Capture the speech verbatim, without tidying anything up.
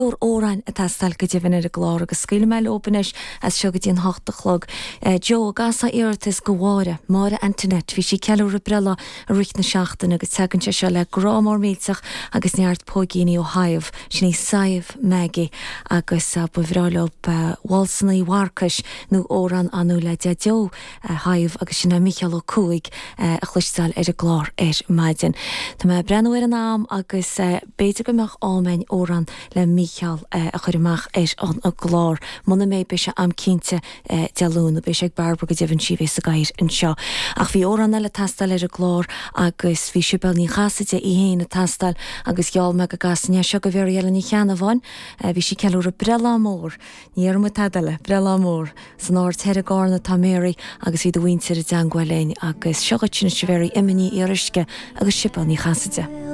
Úr órain a tastal go dtíhann ar a glár agus scaoil meile ópanis as seo go dtíon theachtalog. Jo gasa iartas go bháire mar internet bhí sí ceú a brela a richt na seachtain agus tegann se le grámór méach agus neart pógéí ó haimh sin ní saimh meigi agus bhráilop Walsannaí Warcais nó óran anú le de deo haimh agus sinna Michael ó Cúig a chluisteáil ar a glár ar maidin. Tá me brenn ar an am agus béidir go meach ámain óran le Michael a chuirach éis an a glár. Muna mé be se am cínte dealún a be sé barbar go dtíhann si bhés a gaiir an seo. Ach bhí óran eile tastal ar a glár agus bhí sibal ní chasaide i héana a tastal agus geall me go gasne seo go bhéir eile ní cheanna bhain. Bhí si ceú a brela mór, níar mu tadala brela mór san áir teir a gána taméirí agus hí do bhaintear a deanghfuiléin agus seogat sin se bhéir iminí irisce agus sibal ní chasaide.